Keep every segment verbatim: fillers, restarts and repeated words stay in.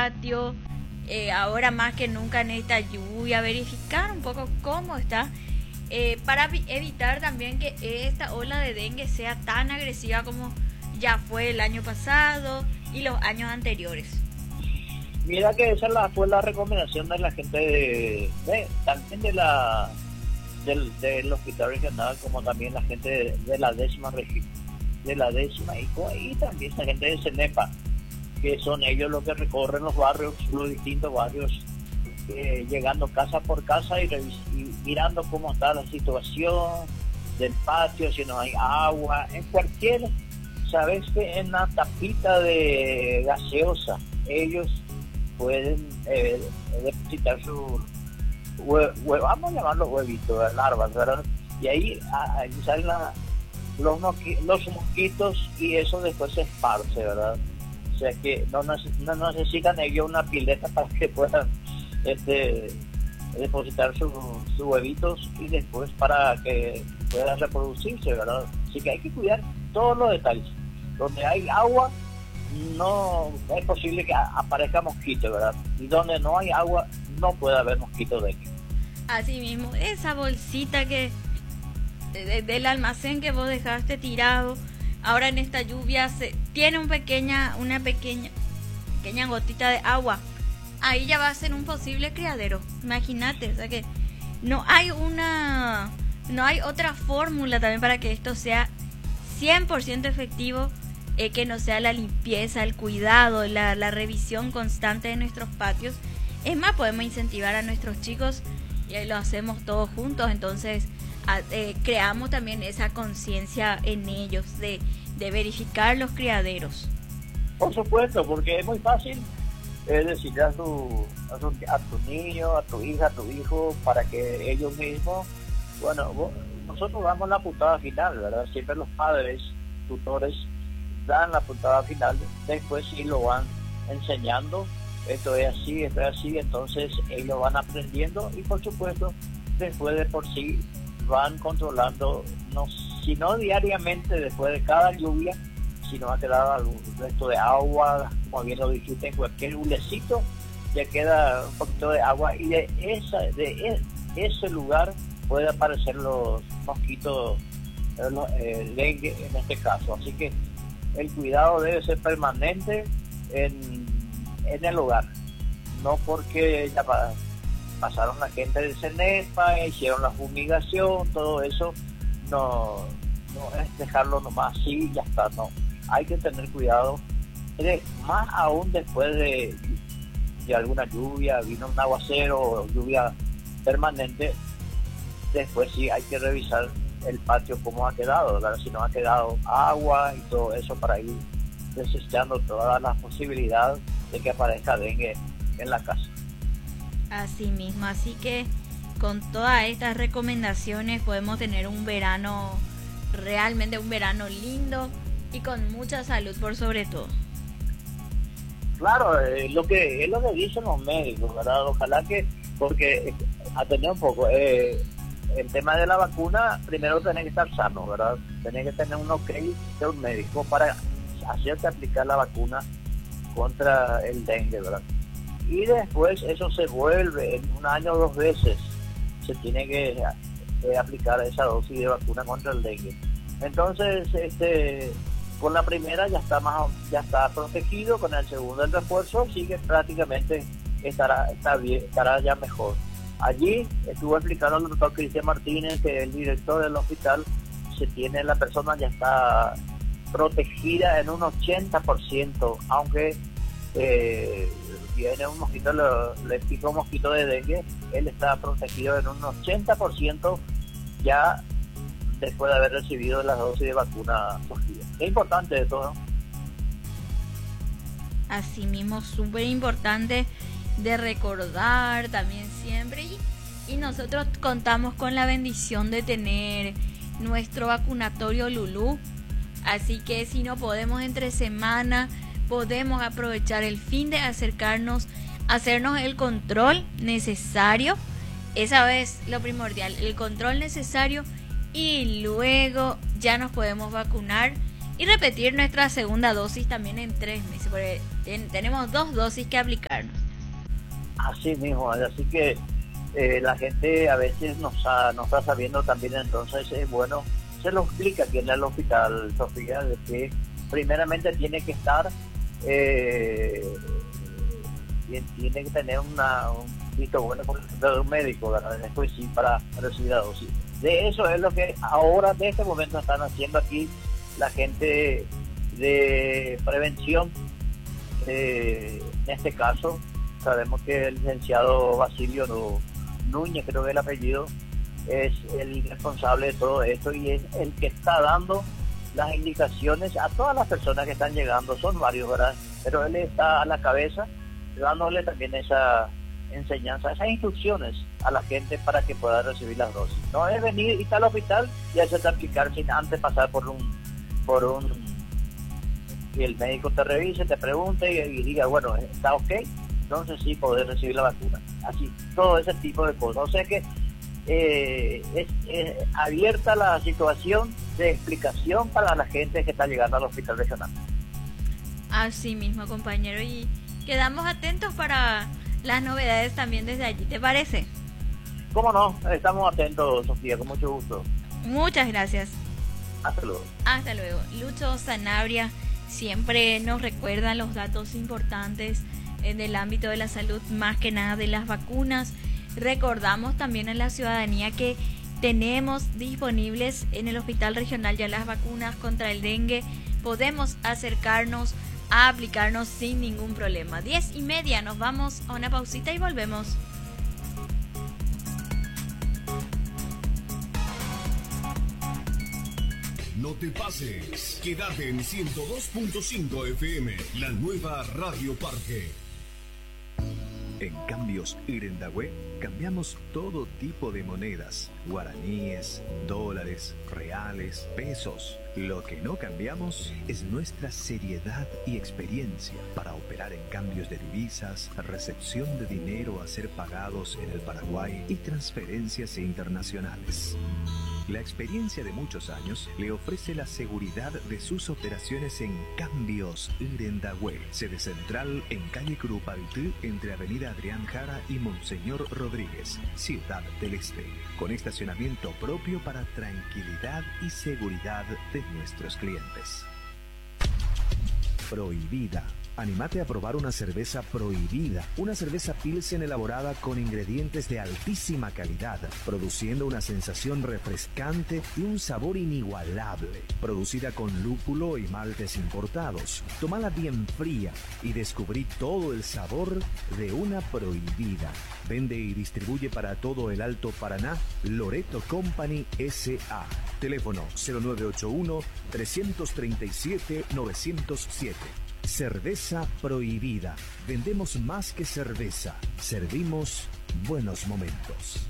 patio, eh, ahora más que nunca en esta lluvia, verificar un poco cómo está, eh, para evitar también que esta ola de dengue sea tan agresiva como ya fue el año pasado y los años anteriores. Mira que esa la, fue la recomendación de la gente de, de también de la del, del hospital regional, como también la gente de, de la décima región, de la décima y, y también la gente de CENEPA, que son ellos los que recorren los barrios, los distintos barrios, eh, llegando casa por casa y, y mirando cómo está la situación del patio, si no hay agua, en cualquier, sabes que en la tapita de gaseosa ellos pueden eh, depositar su hue, hue, vamos a llamarlo huevitos, larvas, ¿verdad? Y ahí, ahí salen la, los, mosqui, los mosquitos y eso después se esparce, ¿verdad? O sea que no, no necesitan ellos una pileta para que puedan este, depositar sus su huevitos y después para que puedan reproducirse, ¿verdad? Así que hay que cuidar todos los detalles. Donde hay agua no es posible que aparezca mosquito, ¿verdad? Y donde no hay agua no puede haber mosquito de aquí. Así mismo, esa bolsita que de, del almacén que vos dejaste tirado, ahora en esta lluvia se, tiene un pequeña, una pequeña, pequeña gotita de agua, ahí ya va a ser un posible criadero. Imagínate, o sea que no hay una, no hay otra fórmula también para que esto sea cien por ciento efectivo. Eh, que no sea la limpieza, el cuidado, la, la revisión constante de nuestros patios. Es más, podemos incentivar a nuestros chicos y ahí lo hacemos todos juntos, entonces a, eh, creamos también esa conciencia en ellos de, de verificar los criaderos. Por supuesto, porque es muy fácil es decir a tu, a tu, a tu niño, a tu hija, a tu hijo, para que ellos mismos, bueno, vos, nosotros damos la puntada final, ¿verdad? Siempre los padres, tutores, dan la puntada final, después sí lo van enseñando, esto es así, esto es así, entonces ellos van aprendiendo y por supuesto después de por sí van controlando, no, si no diariamente después de cada lluvia, si no ha quedado algún resto de agua, como bien lo dijiste, en cualquier hulecito ya queda un poquito de agua y de, esa, de ese lugar puede aparecer los mosquitos, el dengue en este caso, así que el cuidado debe ser permanente en, en el hogar, no porque ya pa, pasaron la gente de CENEPA, hicieron la fumigación, todo eso, no, no es dejarlo nomás así y ya está, no, hay que tener cuidado, de, más aún después de, de alguna lluvia, vino un aguacero o lluvia permanente, después sí hay que revisar el patio cómo ha quedado, ¿verdad? Si no ha quedado agua y todo eso para ir desechando todas las posibilidades de que aparezca dengue en la casa. Así mismo, así que con todas estas recomendaciones podemos tener un verano, realmente un verano lindo y con mucha salud por sobre todo. Claro, eh, lo que es lo que dicen los médicos, ¿verdad? Ojalá que, porque atender un poco, eh, el tema de la vacuna, primero tenés que estar sano, ¿verdad? Tenés que tener un ok de un médico para hacerte aplicar la vacuna contra el dengue, ¿verdad? Y después eso se vuelve en un año o dos veces, se tiene que eh, aplicar esa dosis de vacuna contra el dengue. Entonces, este, con la primera ya está más, ya está protegido, con el segundo el refuerzo sigue prácticamente estará, está bien, estará ya mejor. Allí estuvo explicando el doctor Cristian Martínez que el director del hospital se tiene, la persona ya está protegida en un ochenta por ciento, aunque eh, viene un mosquito, le, le pica un mosquito de dengue, él está protegido en un ochenta por ciento ya después de haber recibido las dosis de vacuna surgida. Es importante eso, ¿no? Asimismo, súper importante de recordar también siempre y, y nosotros contamos con la bendición de tener nuestro vacunatorio Lulú, así que si no podemos entre semana podemos aprovechar el fin de acercarnos, hacernos el control necesario, esa es lo primordial, el control necesario y luego ya nos podemos vacunar y repetir nuestra segunda dosis también en tres meses, porque ten, tenemos dos dosis que aplicar. Así mismo, así que eh, la gente a veces no, sa- no está sabiendo también, entonces es bueno, se lo explica aquí en el hospital, Sofía, de que primeramente tiene que estar, eh, tiene tiene que tener una, un visto bueno por ejemplo, de un médico, ¿verdad? Después sí, para recibir la dosis. De eso es lo que ahora, de este momento, están haciendo aquí la gente de prevención. Eh, en este caso, sabemos que el licenciado Basilio Nu- Núñez, creo que es el apellido, es el responsable de todo esto y es el que está dando las indicaciones a todas las personas que están llegando. Son varios, ¿verdad? Pero él está a la cabeza dándole también esa enseñanza, esas instrucciones a la gente para que pueda recibir las dosis. No es venir y estar al hospital y hacerte aplicar sin antes pasar por un por un y el médico te revise, te pregunte y, y diga, bueno, está ok, entonces sí podés recibir la vacuna. Así, todo ese tipo de cosas. O sea que eh, es, es abierta la situación de explicación para la gente que está llegando al hospital regional. Así mismo, compañero, y quedamos atentos para las novedades también desde allí, ¿te parece? ¿Cómo no? Estamos atentos, Sofía, con mucho gusto. Muchas gracias. Hasta luego. Hasta luego. Lucho Sanabria siempre nos recuerda los datos importantes eh, del ámbito de la salud, más que nada de las vacunas. Recordamos también a la ciudadanía que tenemos disponibles en el Hospital Regional ya las vacunas contra el dengue. Podemos acercarnos a aplicarnos sin ningún problema. Diez y media, nos vamos a una pausita y volvemos. No te pases, quédate en ciento dos punto cinco F M, la nueva Radio Parque. En Cambios Irendahue cambiamos todo tipo de monedas, guaraníes, dólares, reales, pesos. Lo que no cambiamos es nuestra seriedad y experiencia para operar en cambios de divisas, recepción de dinero a ser pagados en el Paraguay y transferencias internacionales. La experiencia de muchos años le ofrece la seguridad de sus operaciones en Cambios Irendahue, sede central en calle Curupaytí, entre Avenida Adrián Jara y Monseñor Rodríguez, Ciudad del Este, con estacionamiento propio para tranquilidad y seguridad de nuestros clientes. Prohibida. Anímate a probar una cerveza Prohibida, una cerveza Pilsen elaborada con ingredientes de altísima calidad, produciendo una sensación refrescante y un sabor inigualable. Producida con lúpulo y maltes importados. Tómala bien fría y descubrí todo el sabor de una Prohibida. Vende y distribuye para todo el Alto Paraná Loreto Company S A. Teléfono cero nueve ocho uno, tres tres siete, nueve cero siete. Cerveza Prohibida. Vendemos más que cerveza. Servimos buenos momentos.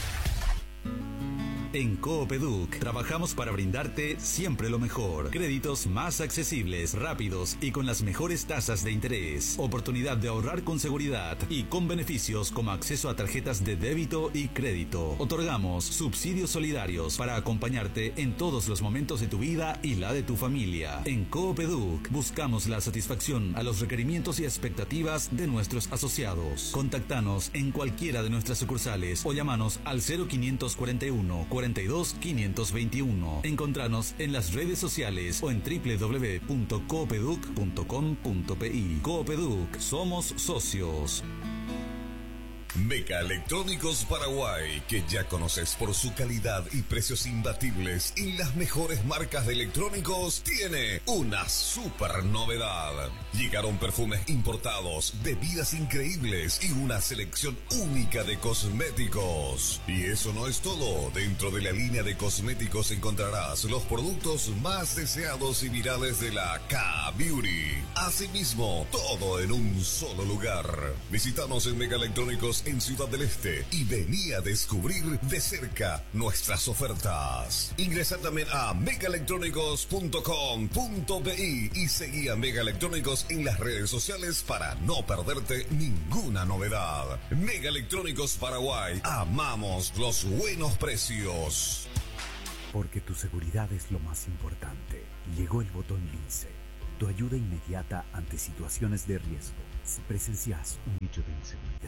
En Coopeduc trabajamos para brindarte siempre lo mejor. Créditos más accesibles, rápidos y con las mejores tasas de interés. Oportunidad de ahorrar con seguridad y con beneficios como acceso a tarjetas de débito y crédito. Otorgamos subsidios solidarios para acompañarte en todos los momentos de tu vida y la de tu familia. En Coopeduc buscamos la satisfacción a los requerimientos y expectativas de nuestros asociados. Contactanos en cualquiera de nuestras sucursales o llamanos al cero quinientos cuarenta y uno, cuarenta y dos, quinientos veintiuno. Encontranos en las redes sociales o en doble u doble u doble u punto coopeduc punto com punto pi. Coopeduc, somos socios. Meca Electrónicos Paraguay, que ya conoces por su calidad y precios imbatibles y las mejores marcas de electrónicos, tiene una super novedad. Llegaron perfumes importados, bebidas increíbles y una selección única de cosméticos. Y eso no es todo. Dentro de la línea de cosméticos encontrarás los productos más deseados y virales de la K-Beauty. Asimismo, todo en un solo lugar. Visítanos en Meca Electrónicos en Ciudad del Este y vení a descubrir de cerca nuestras ofertas. Ingresa también a mega electrónicos punto com punto pi y seguí a Mega Electrónicos en las redes sociales para no perderte ninguna novedad. Mega Electrónicos Paraguay, amamos los buenos precios. Porque tu seguridad es lo más importante. Llegó el botón Lince, tu ayuda inmediata ante situaciones de riesgo. Si presencias un hecho de inseguridad,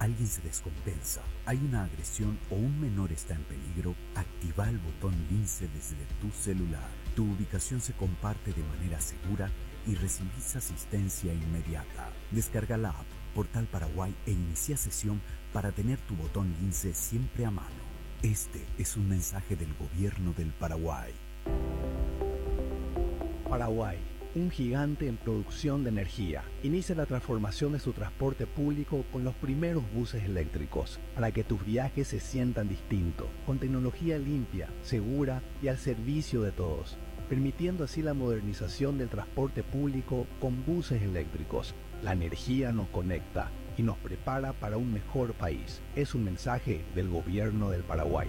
alguien se descompensa, hay una agresión o un menor está en peligro, activa el botón Lince desde tu celular. Tu ubicación se comparte de manera segura y recibís asistencia inmediata. Descarga la app Portal Paraguay e inicia sesión para tener tu botón Lince siempre a mano. Este es un mensaje del Gobierno del Paraguay. Paraguay, un gigante en producción de energía, inicia la transformación de su transporte público con los primeros buses eléctricos, para que tus viajes se sientan distintos, con tecnología limpia, segura y al servicio de todos, permitiendo así la modernización del transporte público con buses eléctricos. La energía nos conecta y nos prepara para un mejor país. Es un mensaje del Gobierno del Paraguay.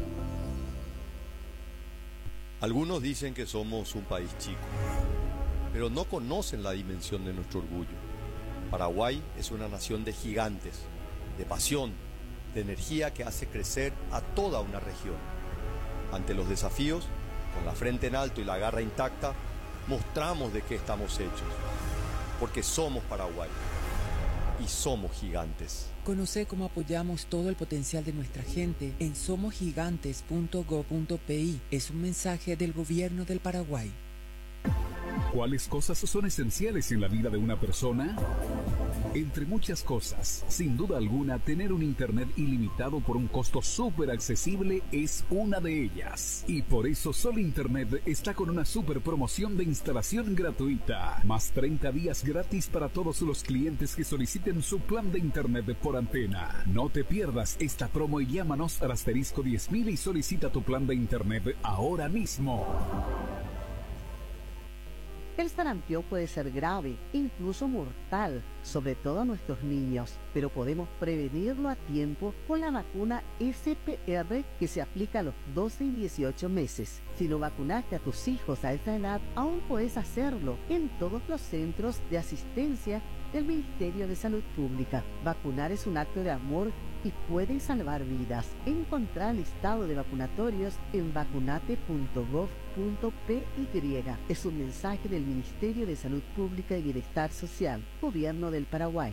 Algunos dicen que somos un país chico, pero no conocen la dimensión de nuestro orgullo. Paraguay es una nación de gigantes, de pasión, de energía que hace crecer a toda una región. Ante los desafíos, con la frente en alto y la garra intacta, mostramos de qué estamos hechos, porque somos Paraguay y somos gigantes. Conoce cómo apoyamos todo el potencial de nuestra gente en somos gigantes punto gob punto pi. Es un mensaje del Gobierno del Paraguay. ¿Cuáles cosas son esenciales en la vida de una persona? Entre muchas cosas, sin duda alguna, tener un internet ilimitado por un costo súper accesible es una de ellas. Y por eso Sol Internet está con una súper promoción de instalación gratuita. Más treinta días gratis para todos los clientes que soliciten su plan de internet por antena. No te pierdas esta promo y llámanos al asterisco diez mil y solicita tu plan de internet ahora mismo. El sarampión puede ser grave, incluso mortal, sobre todo a nuestros niños, pero podemos prevenirlo a tiempo con la vacuna S P R que se aplica a los doce y dieciocho meses. Si no vacunaste a tus hijos a esa edad, aún puedes hacerlo en todos los centros de asistencia del Ministerio de Salud Pública. Vacunar es un acto de amor y puede salvar vidas. Encontrar el listado de vacunatorios en vacunate punto gob punto pi. Es un mensaje del Ministerio de Salud Pública y Bienestar Social, Gobierno del Paraguay.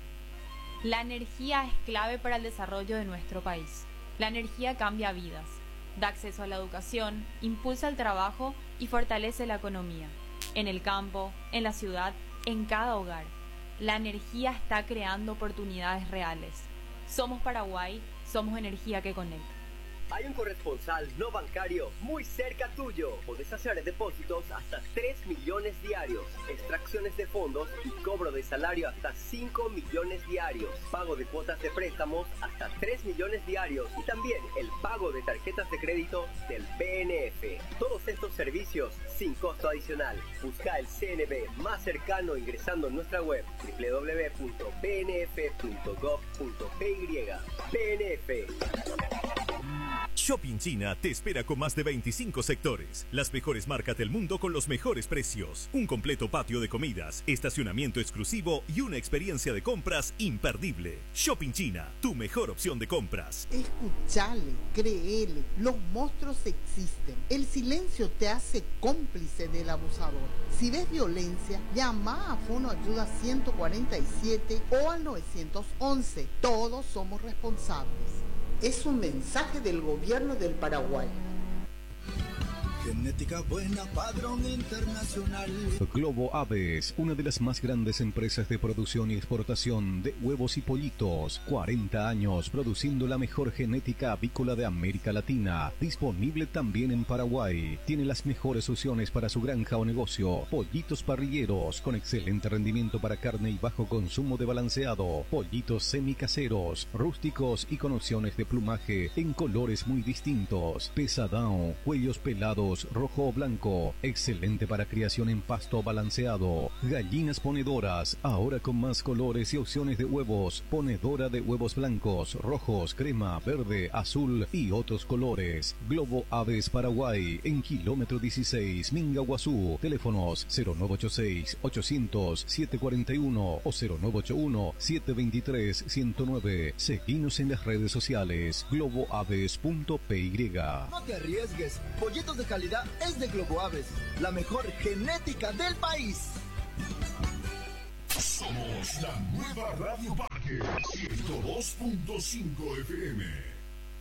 La energía es clave para el desarrollo de nuestro país. La energía cambia vidas, da acceso a la educación, impulsa el trabajo y fortalece la economía. En el campo, en la ciudad, en cada hogar. La energía está creando oportunidades reales. Somos Paraguay, somos energía que conecta. Hay un corresponsal no bancario muy cerca tuyo. Podés hacer depósitos hasta tres millones diarios, extracciones de fondos y cobro de salario hasta cinco millones diarios, pago de cuotas de préstamos hasta tres millones diarios y también el pago de tarjetas de crédito del B N F. Todos estos servicios sin costo adicional. Busca el C N B más cercano ingresando en nuestra web doble u doble u doble u punto b n f punto gob punto p y. B N F. Shopping China te espera con más de veinticinco sectores, las mejores marcas del mundo con los mejores precios, un completo patio de comidas, estacionamiento exclusivo y una experiencia de compras imperdible. Shopping China, tu mejor opción de compras. Escuchale, créele, los monstruos existen. El silencio te hace cómplice del abusador. Si ves violencia, llama a Fono Ayuda ciento cuarenta y siete o al novecientos once. Todos somos responsables. Es un mensaje del Gobierno del Paraguay. Genética buena, padrón internacional. Globo Aves, una de las más grandes empresas de producción y exportación de huevos y pollitos. cuarenta años produciendo la mejor genética avícola de América Latina. Disponible también en Paraguay. Tiene las mejores opciones para su granja o negocio. Pollitos parrilleros con excelente rendimiento para carne y bajo consumo de balanceado. Pollitos semicaseros, rústicos y con opciones de plumaje en colores muy distintos. Pesadão, cuellos pelados rojo o blanco, excelente para criación en pasto balanceado. Gallinas ponedoras, ahora con más colores y opciones de huevos. Ponedora de huevos blancos, rojos, crema, verde, azul y otros colores. Globo Aves Paraguay, en kilómetro dieciséis, Mingaguazú. Teléfonos cero nueve ocho seis, ochocientos, setecientos cuarenta y uno o cero nueve ocho uno, setecientos veintitrés, ciento nueve. Seguinos en las redes sociales, globo aves punto p y. No te arriesgues, pollitos de calidad es de Globo Aves, la mejor genética del país. Somos la nueva Radio Parque. Pasaje ciento dos punto cinco F M.